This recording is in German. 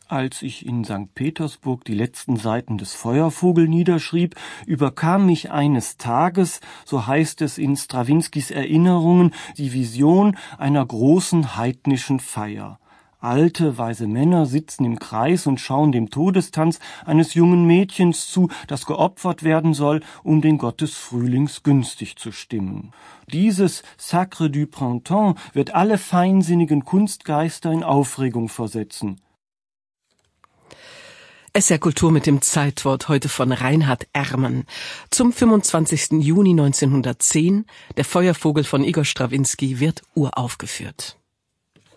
Als ich in St. Petersburg die letzten Seiten des Feuervogel niederschrieb, überkam mich eines Tages, so heißt es in Strawinskys Erinnerungen, die Vision einer großen heidnischen Feier. Alte, weise Männer sitzen im Kreis und schauen dem Todestanz eines jungen Mädchens zu, das geopfert werden soll, um den Gott des Frühlings günstig zu stimmen. Dieses Sacre du Printemps wird alle feinsinnigen Kunstgeister in Aufregung versetzen. SR Kultur mit dem Zeitwort heute von Reinhard Ermann. Zum 25. Juni 1910, der Feuervogel von Igor Strawinski wird uraufgeführt.